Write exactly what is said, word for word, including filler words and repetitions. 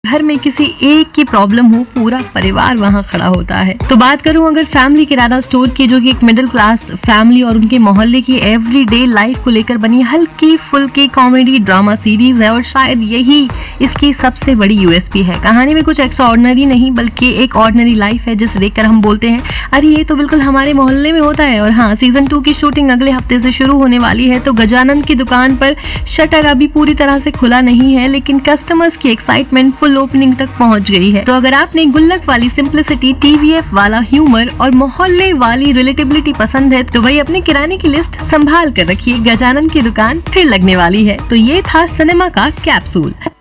घर में किसी एक की प्रॉब्लम हो, पूरा परिवार वहाँ खड़ा होता है। तो बात करूँ अगर फैमिली किराना स्टोर की, जो कि एक मिडिल क्लास फैमिली और उनके मोहल्ले की एवरीडे लाइफ को लेकर बनी हल्की फुल्की कॉमेडी ड्रामा सीरीज है, और शायद यही इसकी सबसे बड़ी यूएसपी है। कहानी में कुछ एक्स्ट्राऑर्डिनरी नहीं, बल्कि एक ऑर्डिनरी लाइफ है जिसे देखकर हम बोलते हैं अरे ये तो बिल्कुल हमारे मोहल्ले में होता है। और हाँ, सीजन टू की शूटिंग अगले हफ्ते से शुरू होने वाली है। तो गजानन की दुकान पर शटर अभी पूरी तरह से खुला नहीं है, लेकिन कस्टमर्स की एक्साइटमेंट फुल ओपनिंग तक पहुंच गई है। तो अगर आपने गुल्लक वाली सिंप्लिसिटी, टीवीएफ वाला ह्यूमर और मोहल्ले वाली रिलेटेबिलिटी पसंद है, तो वही अपने किराने की लिस्ट संभाल कर रखिए, गजानन की दुकान फिर लगने वाली है। तो ये था सिनेमा का कैप्सूल।